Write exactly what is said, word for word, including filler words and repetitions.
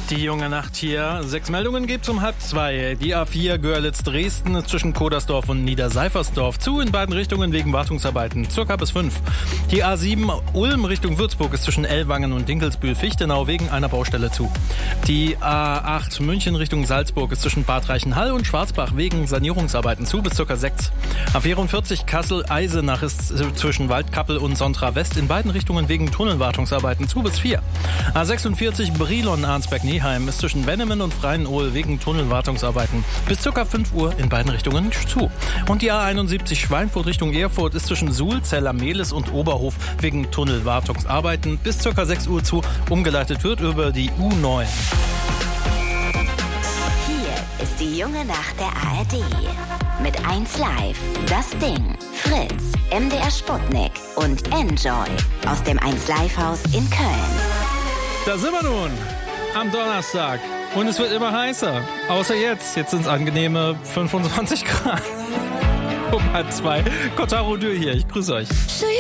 Die junge Nacht hier. Sechs Meldungen gibt's um halb zwei. Die A vier Görlitz-Dresden ist zwischen Kodersdorf und Niederseifersdorf zu, in beiden Richtungen wegen Wartungsarbeiten. Circa bis fünf. Die A sieben Ulm Richtung Würzburg ist zwischen Ellwangen und Dinkelsbühl-Fichtenau wegen einer Baustelle zu. Die A acht München Richtung Salzburg ist zwischen Bad Reichenhall und Schwarzbach wegen Sanierungsarbeiten zu, bis circa sechs. A vierundvierzig Kassel-Eisenach ist zwischen Waldkappel und Sontra West in beiden Richtungen wegen Tunnelwartungsarbeiten zu, bis vier. A sechsundvierzig Brilon-Arnsberg-Neheim ist zwischen Wennemen und Freienohl wegen Tunnelwartungsarbeiten bis ca. fünf Uhr in beiden Richtungen zu. Und die A einundsiebzig Schweinfurt Richtung Erfurt ist zwischen Suhl, Zellermehlis und Oberhof wegen Tunnelwartungsarbeiten bis ca. sechs Uhr zu. Umgeleitet wird über die U neun. Hier ist die junge Nacht der A R D. Mit eins Live, das Ding, Fritz, M D R Sputnik und Enjoy aus dem eins Live Haus in Köln. Da sind wir nun. Am Donnerstag. Und es wird immer heißer. Außer jetzt. Jetzt sind es angenehme fünfundzwanzig Grad. Um halb zwei. Kotaro Dürr hier. Ich grüße euch.